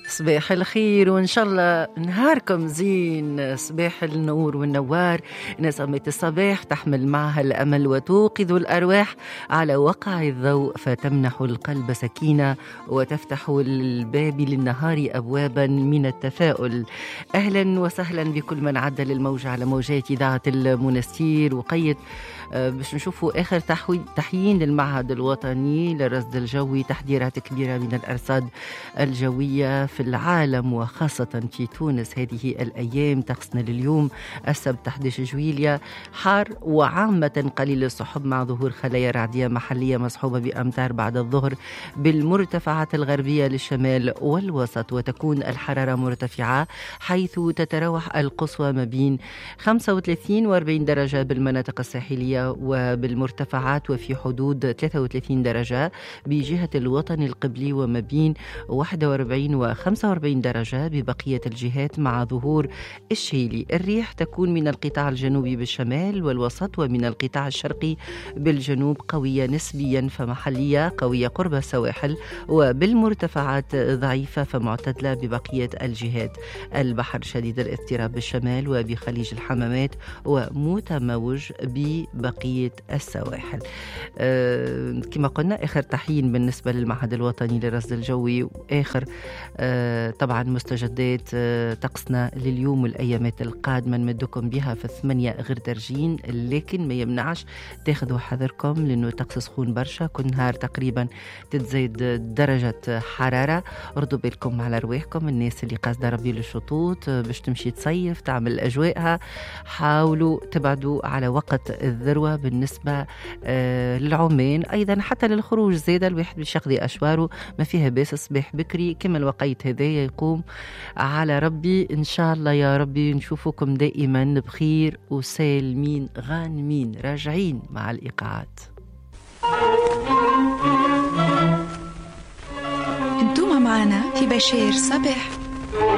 صباح الخير وإن شاء الله نهاركم زين. صباح النور والنوار، نسمة الصباح تحمل معها الأمل وتوقظ الأرواح على وقع الضوء، فتمنح القلب سكينة وتفتح الباب للنهار أبوابا من التفاؤل. أهلا وسهلا بكل من عدى للموج على موجات إذاعة المنستير وقيد باش نشوفوا آخر تحيين للمعهد الوطني للرصد الجوي. تحذيرات كبيرة من الأرصاد الجوية في العالم وخاصة في تونس هذه الأيام. طقسنا لليوم السبت 11 جويلية حار وعامة قليل السحب مع ظهور خلايا رعدية محلية مصحوبة بأمطار بعد الظهر بالمرتفعات الغربية للشمال والوسط، وتكون الحرارة مرتفعة حيث تتراوح القصوى ما بين 35 و40 درجة بالمناطق الساحلية وبالمرتفعات، وفي حدود 33 درجة بجهة الوطن القبلي، وما بين 41 و45 درجة ببقية الجهات مع ظهور الشيلي. الريح تكون من القطاع الجنوبي بالشمال والوسط ومن القطاع الشرقي بالجنوب قوية نسبيا فمحلية قوية قرب السواحل، وبالمرتفعات ضعيفة فمعتدلة ببقية الجهات. البحر شديد الاضطراب بالشمال وبخليج الحمامات ومتموج ببقية السواحل. كما قلنا آخر تحيين بالنسبة للمعهد الوطني للرصد الجوي وآخر طبعا مستجدات طقسنا لليوم والأيامات القادمة نمدكم بها في 8 غير درجين، لكن ما يمنعش تاخذوا حذركم لأنه طقس سخون برشا. كل نهار تقريبا تتزايد درجة حرارة. ردوا بالكم على رواحكم، الناس اللي قاصدة ربي للشطوط باش تمشي تصيف تعمل أجواءها، حاولوا تبعدوا على وقت الذروة بالنسبة للعمان، أيضا حتى للخروج زيادة الواحد باش يقضي أشواره ما فيها باس الصباح بكري كما الوقيت هذايا يقوم على ربي. إن شاء الله يا ربي نشوفكم دائما بخير وسالمين غانمين راجعين مع الإيقاعات. انتم معنا في بشير صباح.